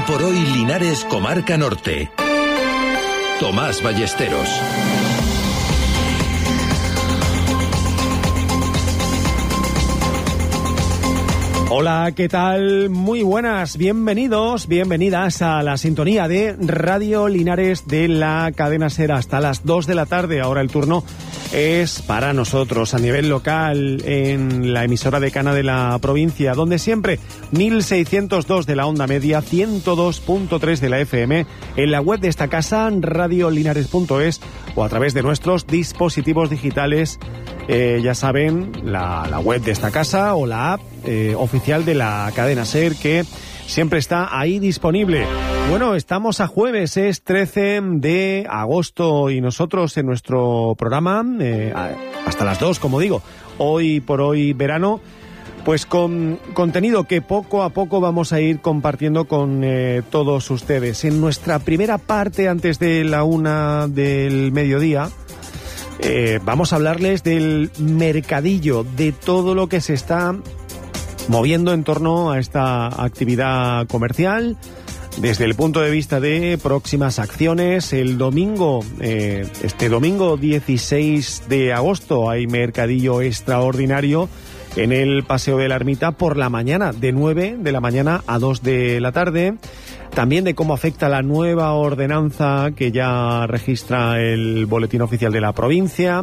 por hoy Linares, Comarca Norte. Tomás Ballesteros. Hola, ¿qué tal? Muy buenas, bienvenidos, bienvenidas a la sintonía de Radio Linares de la cadena SER hasta las 2 de la tarde. Ahora el turno es para nosotros a nivel local en la emisora decana de la provincia, donde siempre 1602 de la onda media, 102.3 de la FM, en la web de esta casa, radiolinares.es, o a través de nuestros dispositivos digitales, ya saben, la web de esta casa o la app oficial de la cadena SER, que siempre está ahí disponible. Bueno, estamos a jueves, es 13 de agosto y nosotros en nuestro programa, hasta las 2, como digo, hoy por hoy verano, pues con contenido que poco a poco vamos a ir compartiendo con todos ustedes. En nuestra primera parte, antes de la 1 del mediodía, vamos a hablarles del mercadillo, de todo lo que se está moviendo en torno a esta actividad comercial, desde el punto de vista de próximas acciones. El domingo, este domingo 16 de agosto, hay mercadillo extraordinario en el Paseo de la Ermita por la mañana, de 9 de la mañana a 2 de la tarde. También de cómo afecta la nueva ordenanza que ya registra el Boletín Oficial de la provincia,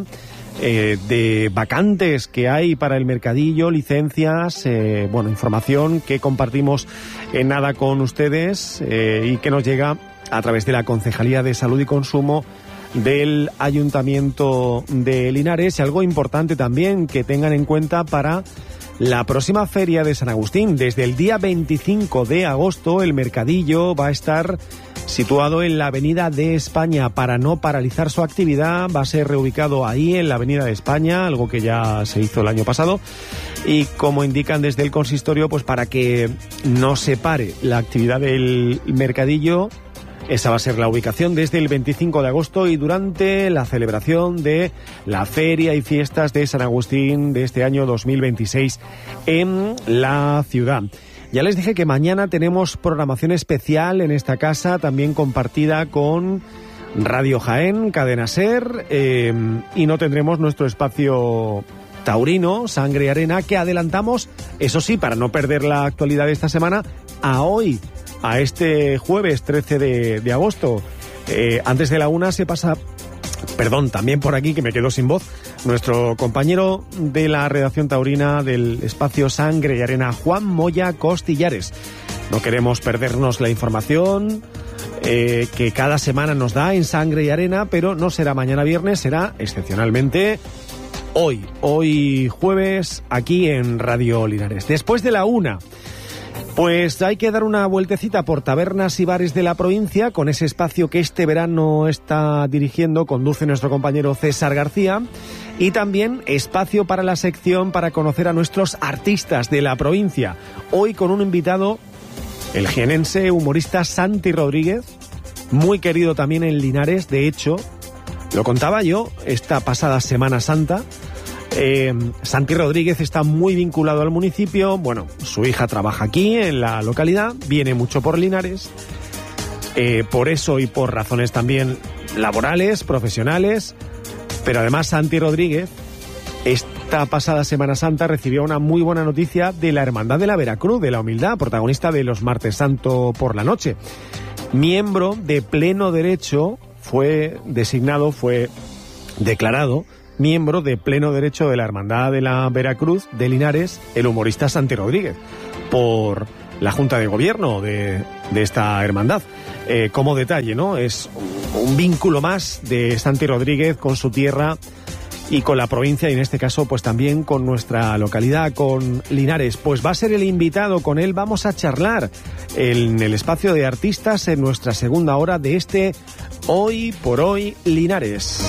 de vacantes que hay para el mercadillo, licencias, información que compartimos en nada con ustedes y que nos llega a través de la Concejalía de Salud y Consumo del Ayuntamiento de Linares. Y algo importante también que tengan en cuenta para la próxima Feria de San Agustín. Desde el día 25 de agosto el mercadillo va a estar situado en la Avenida de España. Para no paralizar su actividad, va a ser reubicado ahí en la Avenida de España, algo que ya se hizo el año pasado. Y como indican desde el consistorio, pues para que no se pare la actividad del mercadillo, esa va a ser la ubicación desde el 25 de agosto y durante la celebración de la Feria y Fiestas de San Agustín de este año 2026 en la ciudad. Ya les dije que mañana tenemos programación especial en esta casa, también compartida con Radio Jaén, Cadena SER, y no tendremos nuestro espacio taurino, Sangre y Arena, que adelantamos, eso sí, para no perder la actualidad de esta semana, a hoy, a este jueves 13 de agosto. Antes de la 1 se pasa, también por aquí, que me quedo sin voz, nuestro compañero de la redacción taurina del espacio Sangre y Arena, Juan Moya Costillares. No queremos perdernos la información que cada semana nos da en Sangre y Arena, pero no será mañana viernes, será excepcionalmente hoy jueves, aquí en Radio Linares. Después de la 1, pues hay que dar una vueltecita por tabernas y bares de la provincia con ese espacio que este verano está dirigiendo, conduce nuestro compañero César García, y también espacio para la sección para conocer a nuestros artistas de la provincia. Hoy con un invitado, el jienense humorista Santi Rodríguez, muy querido también en Linares. De hecho, lo contaba yo esta pasada Semana Santa. Santi Rodríguez está muy vinculado al municipio. Bueno, su hija trabaja aquí en la localidad, viene mucho por Linares, por eso y por razones también laborales, profesionales. Pero además Santi Rodríguez esta pasada Semana Santa recibió una muy buena noticia de la Hermandad de la Veracruz, de la Humildad, protagonista de los Martes Santo por la noche. Miembro de pleno derecho, fue declarado miembro de pleno derecho de la Hermandad de la Veracruz de Linares, el humorista Santi Rodríguez, por la Junta de Gobierno de esta hermandad. Como detalle, ¿no? Es un vínculo más de Santi Rodríguez con su tierra y con la provincia, y en este caso pues también con nuestra localidad, con Linares. Pues va a ser el invitado, con él vamos a charlar en el espacio de artistas en nuestra segunda hora de este Hoy por Hoy Linares.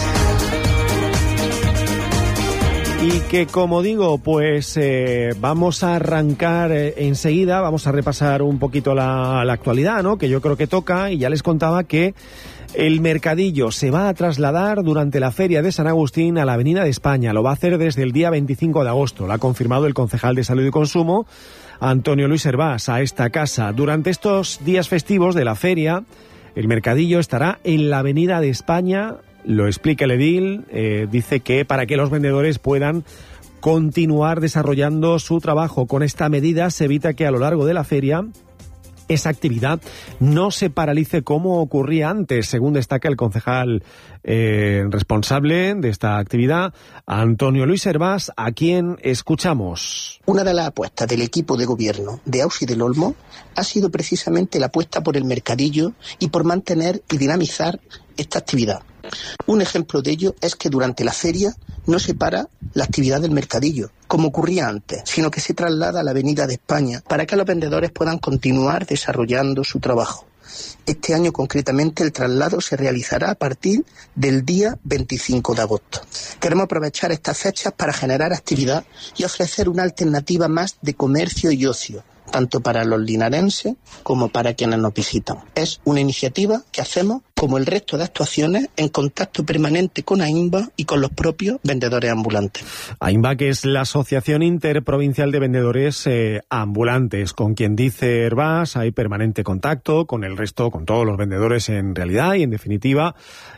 Y que, como digo, pues vamos a arrancar enseguida, vamos a repasar un poquito la actualidad, ¿no? Que yo creo que toca, y ya les contaba que el mercadillo se va a trasladar durante la Feria de San Agustín a la Avenida de España. Lo va a hacer desde el día 25 de agosto, lo ha confirmado el concejal de Salud y Consumo, Antonio Luis Hervás a esta casa. Durante estos días festivos de la feria, el mercadillo estará en la Avenida de España. Lo explica el edil, dice que para que los vendedores puedan continuar desarrollando su trabajo. Con esta medida se evita que a lo largo de la feria esa actividad no se paralice como ocurría antes, según destaca el concejal responsable de esta actividad, Antonio Luis Hervás, a quien escuchamos. Una de las apuestas del equipo de gobierno de Aus y del Olmo ha sido precisamente la apuesta por el mercadillo y por mantener y dinamizar esta actividad. Un ejemplo de ello es que durante la feria no se para la actividad del mercadillo, como ocurría antes, sino que se traslada a la Avenida de España para que los vendedores puedan continuar desarrollando su trabajo. Este año concretamente el traslado se realizará a partir del día 25 de agosto. Queremos aprovechar estas fechas para generar actividad y ofrecer una alternativa más de comercio y ocio, tanto para los linarenses como para quienes nos visitan. Es una iniciativa que hacemos, como el resto de actuaciones, en contacto permanente con AINVA y con los propios vendedores ambulantes. AINVA, que es la Asociación Interprovincial de Vendedores Ambulantes, con quien dice Hervás hay permanente contacto con el resto, con todos los vendedores en realidad y en definitiva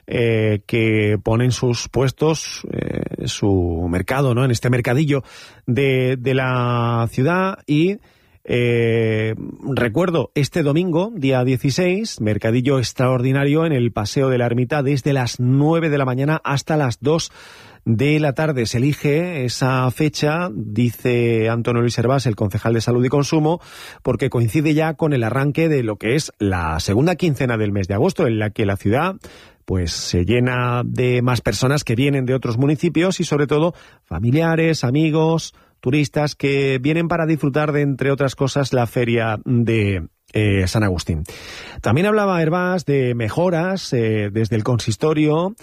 que ponen sus puestos, su mercado, ¿no?, en este mercadillo de la ciudad. Y recuerdo, este domingo, día 16, mercadillo extraordinario en el Paseo de la Ermita desde las 9 de la mañana hasta las 2 de la tarde. Se elige esa fecha, dice Antonio Luis Hervás, el concejal de Salud y Consumo, porque coincide ya con el arranque de lo que es la segunda quincena del mes de agosto, en la que la ciudad pues se llena de más personas que vienen de otros municipios y sobre todo familiares, amigos, turistas que vienen para disfrutar de, entre otras cosas, la feria de San Agustín. También hablaba Hervás de mejoras desde el consistorio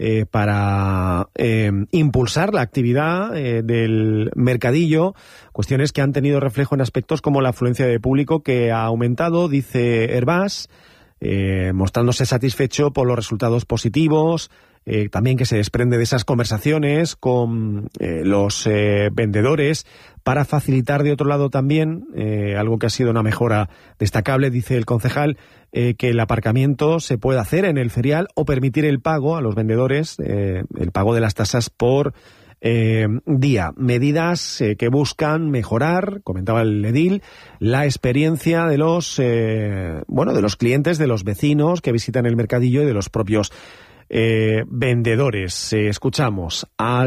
para impulsar la actividad del mercadillo, cuestiones que han tenido reflejo en aspectos como la afluencia de público, que ha aumentado, dice Hervás, mostrándose satisfecho por los resultados positivos, también que se desprende de esas conversaciones con los vendedores para facilitar de otro lado también, algo que ha sido una mejora destacable, dice el concejal, que el aparcamiento se puede hacer en el ferial o permitir el pago a los vendedores, el pago de las tasas por día. Medidas que buscan mejorar, comentaba el edil, la experiencia de los de los clientes, de los vecinos que visitan el mercadillo y de los propios vendedores. Escuchamos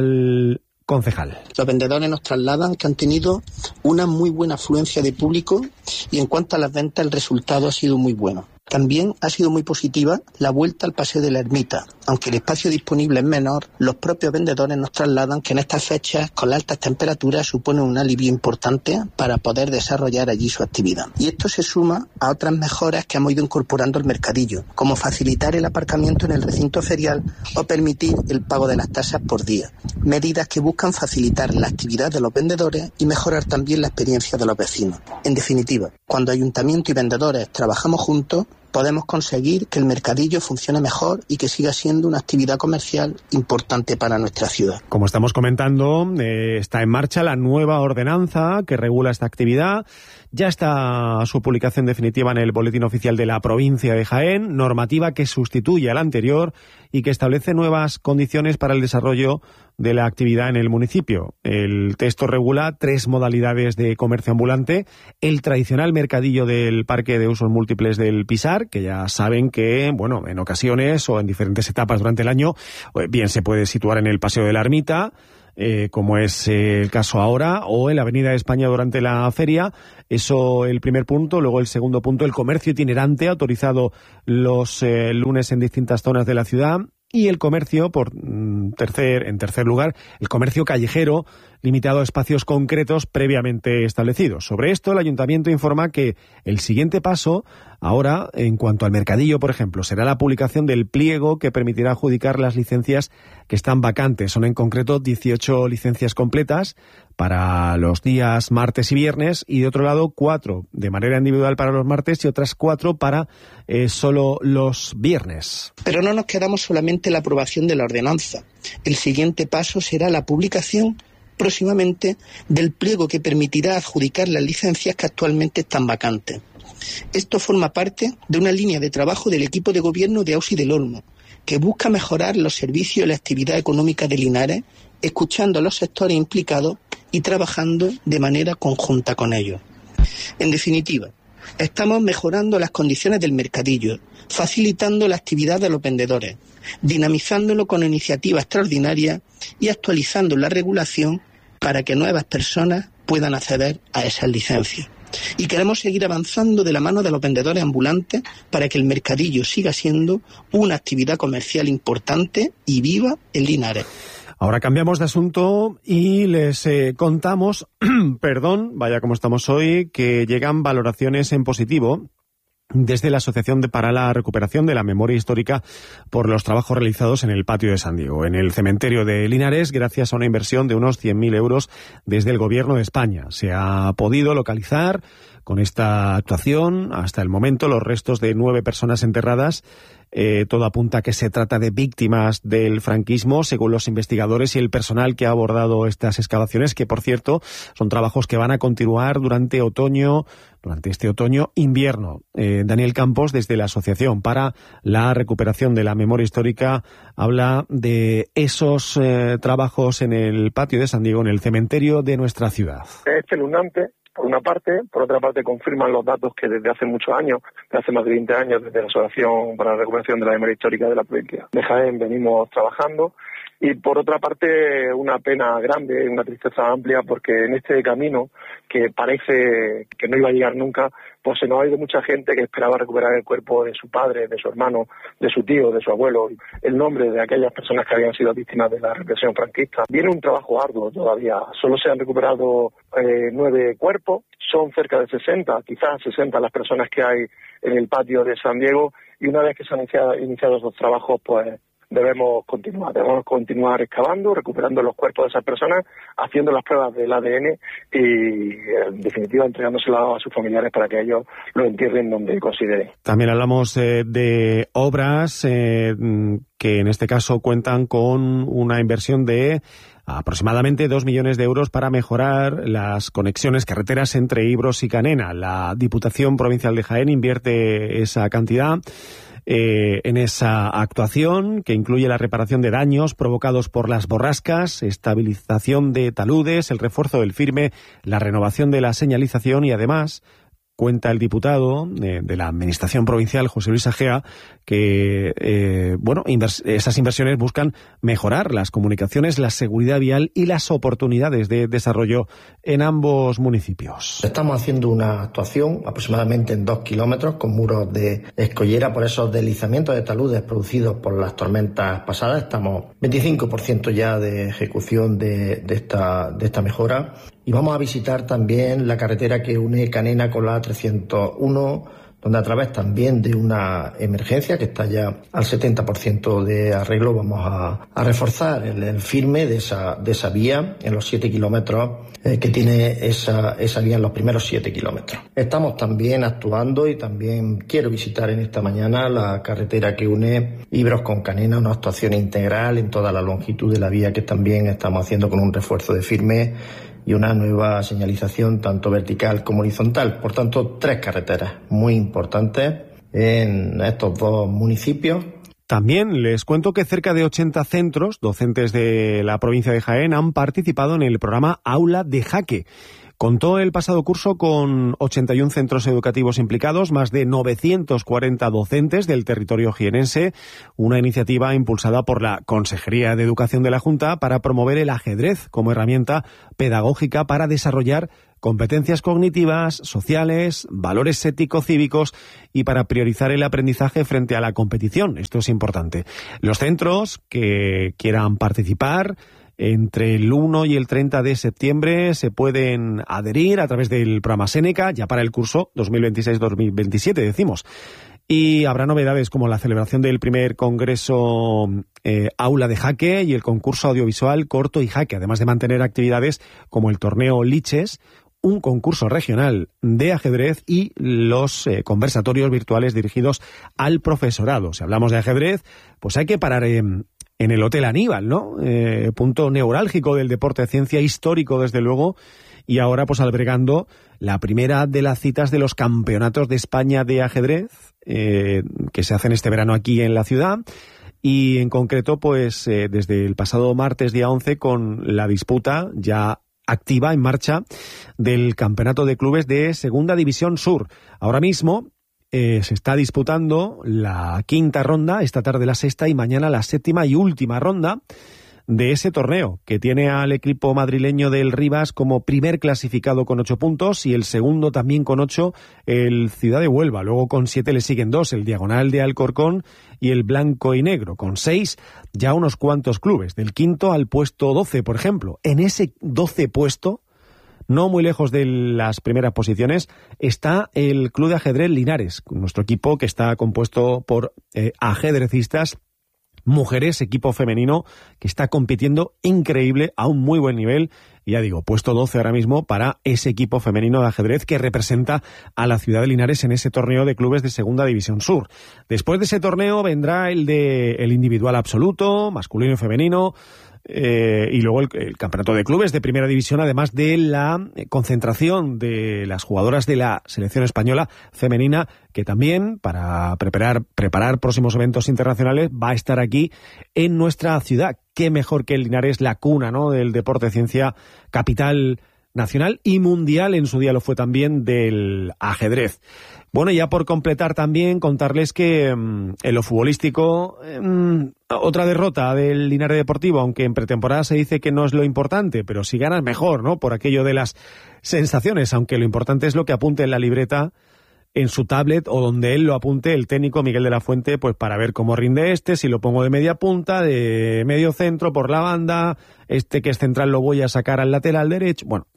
al concejal. Los vendedores nos trasladan que han tenido una muy buena afluencia de público y en cuanto a las ventas el resultado ha sido muy bueno. También ha sido muy positiva la vuelta al Paseo de la Ermita. Aunque el espacio disponible es menor, los propios vendedores nos trasladan que en estas fechas, con las altas temperaturas, supone un alivio importante para poder desarrollar allí su actividad. Y esto se suma a otras mejoras que hemos ido incorporando al mercadillo, como facilitar el aparcamiento en el recinto ferial o permitir el pago de las tasas por día. Medidas que buscan facilitar la actividad de los vendedores y mejorar también la experiencia de los vecinos. En definitiva, cuando ayuntamiento y vendedores trabajamos juntos, podemos conseguir que el mercadillo funcione mejor y que siga siendo una actividad comercial importante para nuestra ciudad. Como estamos comentando, está en marcha la nueva ordenanza que regula esta actividad. Ya está su publicación definitiva en el Boletín Oficial de la Provincia de Jaén, normativa que sustituye a la anterior y que establece nuevas condiciones para el desarrollo de la actividad en el municipio. El texto regula 3 modalidades de comercio ambulante: el tradicional mercadillo del Parque de Usos Múltiples del Pisar, que ya saben que, en ocasiones o en diferentes etapas durante el año, bien se puede situar en el Paseo de la Ermita, como es el caso ahora, o en la Avenida de España durante la feria. Eso, el primer punto. Luego el segundo punto, el comercio itinerante, autorizado los lunes en distintas zonas de la ciudad. Y el comercio, en tercer lugar, el comercio callejero, limitado a espacios concretos previamente establecidos. Sobre esto, el Ayuntamiento informa que el siguiente paso, ahora, en cuanto al mercadillo, por ejemplo, será la publicación del pliego que permitirá adjudicar las licencias que están vacantes. Son en concreto 18 licencias completas para los días martes y viernes, y de otro lado 4 de manera individual para los martes y otras 4 para solo los viernes. Pero no nos quedamos solamente en la aprobación de la ordenanza. El siguiente paso será la publicación próximamente del pliego que permitirá adjudicar las licencias que actualmente están vacantes. Esto forma parte de una línea de trabajo del equipo de gobierno de Ausi del Olmo, que busca mejorar los servicios y la actividad económica de Linares, escuchando a los sectores implicados y trabajando de manera conjunta con ellos. En definitiva, estamos mejorando las condiciones del mercadillo, facilitando la actividad de los vendedores, dinamizándolo con iniciativas extraordinarias y actualizando la regulación para que nuevas personas puedan acceder a esas licencias. Y queremos seguir avanzando de la mano de los vendedores ambulantes para que el mercadillo siga siendo una actividad comercial importante y viva en Linares. Ahora cambiamos de asunto y les contamos, vaya como estamos hoy, que llegan valoraciones en positivo desde la Asociación para la Recuperación de la Memoria Histórica por los trabajos realizados en el patio de San Diego, en el cementerio de Linares, gracias a una inversión de unos 100.000 euros desde el Gobierno de España. Se ha podido localizar con esta actuación hasta el momento los restos de 9 personas enterradas. Todo apunta a que se trata de víctimas del franquismo, según los investigadores y el personal que ha abordado estas excavaciones, que por cierto son trabajos que van a continuar durante este otoño-invierno. Daniel Campos, desde la Asociación para la Recuperación de la Memoria Histórica, habla de esos trabajos en el patio de San Diego, en el cementerio de nuestra ciudad. Es espeluznante. Por una parte, por otra parte confirman los datos que desde hace muchos años, desde hace más de 20 años, desde la Asociación para la Recuperación de la Memoria Histórica de la provincia de Jaén venimos trabajando. Y por otra parte, una pena grande, una tristeza amplia, porque en este camino, que parece que no iba a llegar nunca, pues se nos ha ido mucha gente que esperaba recuperar el cuerpo de su padre, de su hermano, de su tío, de su abuelo, el nombre de aquellas personas que habían sido víctimas de la represión franquista. Viene un trabajo arduo todavía. Solo se han recuperado 9 cuerpos, son cerca de 60, quizás 60 las personas que hay en el patio de San Diego, y una vez que se han iniciado esos trabajos, pues debemos continuar excavando, recuperando los cuerpos de esas personas, haciendo las pruebas del ADN y, en definitiva, entregándoselas a sus familiares para que ellos lo entierren donde consideren. También hablamos de obras que en este caso cuentan con una inversión de aproximadamente 2 millones de euros para mejorar las conexiones carreteras entre Ibros y Canena. La Diputación Provincial de Jaén invierte esa cantidad en esa actuación, que incluye la reparación de daños provocados por las borrascas, estabilización de taludes, el refuerzo del firme, la renovación de la señalización y además cuenta el diputado de la Administración Provincial, José Luis Agea, que esas inversiones buscan mejorar las comunicaciones, la seguridad vial y las oportunidades de desarrollo en ambos municipios. Estamos haciendo una actuación aproximadamente en 2 kilómetros con muros de escollera por esos deslizamientos de taludes producidos por las tormentas pasadas. Estamos 25% ya de ejecución de esta mejora. Y vamos a visitar también la carretera que une Canena con la A301, donde a través también de una emergencia que está ya al 70% de arreglo, vamos a reforzar el firme de esa vía en los 7 kilómetros que tiene esa vía en los primeros 7 kilómetros. Estamos también actuando y también quiero visitar en esta mañana la carretera que une Ibros con Canena, una actuación integral en toda la longitud de la vía que también estamos haciendo con un refuerzo de firme y una nueva señalización tanto vertical como horizontal. Por tanto, 3 carreteras muy importantes en estos 2 municipios. También les cuento que cerca de 80 centros docentes de la provincia de Jaén han participado en el programa Aula de Jaque. Contó el pasado curso con 81 centros educativos implicados, más de 940 docentes del territorio jienense, una iniciativa impulsada por la Consejería de Educación de la Junta para promover el ajedrez como herramienta pedagógica para desarrollar competencias cognitivas, sociales, valores ético-cívicos y para priorizar el aprendizaje frente a la competición. Esto es importante. Los centros que quieran participar entre el 1 y el 30 de septiembre se pueden adherir a través del programa Séneca, ya para el curso 2026-2027, decimos. Y habrá novedades como la celebración del primer congreso Aula de Jaque y el concurso audiovisual Corto y Jaque, además de mantener actividades como el torneo Liches, un concurso regional de ajedrez y los conversatorios virtuales dirigidos al profesorado. Si hablamos de ajedrez, pues hay que parar en el Hotel Aníbal, ¿no? Punto neurálgico del deporte de ciencia, histórico desde luego, y ahora pues albergando la primera de las citas de los campeonatos de España de ajedrez, que se hacen este verano aquí en la ciudad, y en concreto pues desde el pasado martes día 11 con la disputa ya activa, en marcha, del campeonato de clubes de Segunda División Sur. Ahora mismo se está disputando la quinta ronda, esta tarde la sexta y mañana la séptima y última ronda de ese torneo, que tiene al equipo madrileño del Rivas como primer clasificado con 8 puntos y el segundo también con 8, el Ciudad de Huelva. Luego con 7 le siguen 2, el Diagonal de Alcorcón y el Blanco y Negro. Con 6 ya unos cuantos clubes, del quinto al puesto 12, por ejemplo. En ese 12 puesto, no muy lejos de las primeras posiciones, está el Club de Ajedrez Linares, nuestro equipo que está compuesto por ajedrecistas mujeres, equipo femenino que está compitiendo increíble a un muy buen nivel. Y ya digo, puesto 12 ahora mismo para ese equipo femenino de ajedrez que representa a la ciudad de Linares en ese torneo de clubes de Segunda División Sur. Después de ese torneo vendrá el individual absoluto, masculino y femenino, y luego el campeonato de clubes de primera división, además de la concentración de las jugadoras de la selección española femenina, que también para preparar próximos eventos internacionales va a estar aquí en nuestra ciudad. Qué mejor que el Linares, la cuna, ¿no?, del deporte de ciencia, capital nacional y mundial, en su día lo fue también, del ajedrez. Bueno, ya por completar también, contarles que en lo futbolístico, otra derrota del Linares Deportivo, aunque en pretemporada se dice que no es lo importante, pero si ganas mejor, ¿no?, por aquello de las sensaciones, aunque lo importante es lo que apunte en la libreta, en su tablet, o donde él lo apunte, el técnico Miguel de la Fuente, pues para ver cómo rinde si lo pongo de media punta, de medio centro, por la banda, que es central lo voy a sacar al lateral derecho, bueno,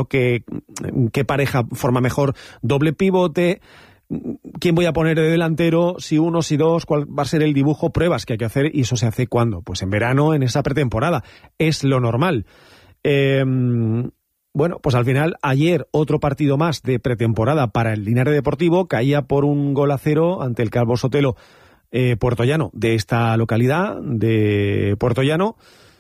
qué pareja forma mejor doble pivote, quién voy a poner de delantero, si uno, si dos, cuál va a ser el dibujo, pruebas que hay que hacer, y eso se hace ¿cuándo? Pues en verano, en esa pretemporada, es lo normal. Bueno, pues al final, ayer otro partido más de pretemporada para el Linares Deportivo, caía por 1-0 ante el Calvo Sotelo puertollano de esta localidad de Puerto Llano,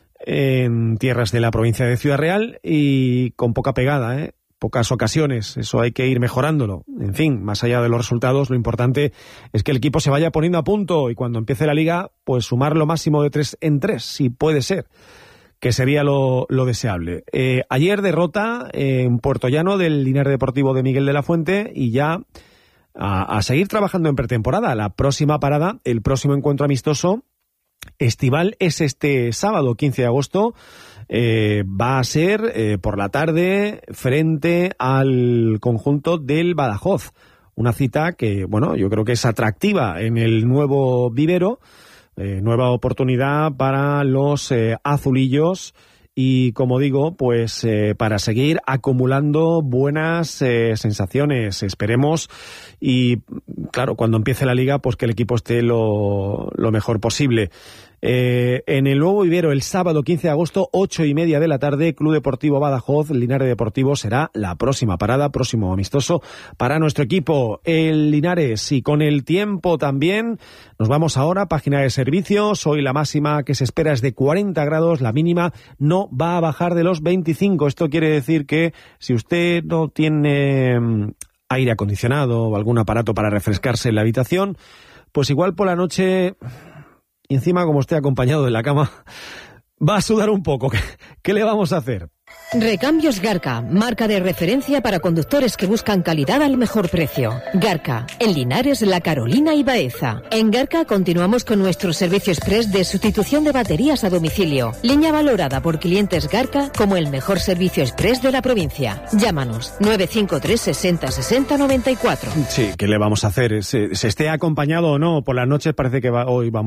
en tierras de la provincia de Ciudad Real, y con poca pegada, pocas ocasiones, eso hay que ir mejorándolo. En fin, más allá de los resultados, lo importante es que el equipo se vaya poniendo a punto y cuando empiece la liga, pues sumar lo máximo de 3 en 3, si puede ser, que sería lo deseable. Ayer derrota en Puerto Llano del Linares Deportivo de Miguel de la Fuente, y ya a seguir trabajando en pretemporada. La próxima parada, el próximo encuentro amistoso estival es este sábado 15 de agosto, va a ser por la tarde frente al conjunto del Badajoz. Una cita que, bueno, yo creo que es atractiva en el nuevo vivero. Nueva oportunidad para los azulillos y, como digo, pues para seguir acumulando buenas sensaciones, esperemos, y claro, cuando empiece la liga, pues que el equipo esté lo mejor posible. En el nuevo vivero, el sábado 15 de agosto, 8:30 de la tarde, Club Deportivo Badajoz, Linares Deportivo será la próxima parada, próximo amistoso para nuestro equipo, el Linares. Y con el tiempo también, nos vamos ahora, página de servicios. Hoy la máxima que se espera es de 40 grados, la mínima no va a bajar de los 25. Esto quiere decir que si usted no tiene aire acondicionado o algún aparato para refrescarse en la habitación, pues igual por la noche, y encima como esté acompañado en la cama, va a sudar un poco. ¿Qué le vamos a hacer? Recambios Garca, marca de referencia para conductores que buscan calidad al mejor precio. Garca, en Linares, La Carolina y Baeza. En Garca continuamos con nuestro servicio express de sustitución de baterías a domicilio. Línea valorada por clientes Garca como el mejor servicio express de la provincia. Llámanos 953 60 60 94. Sí, ¿qué le vamos a hacer? Se esté acompañado o no, por las noches parece que hoy vamos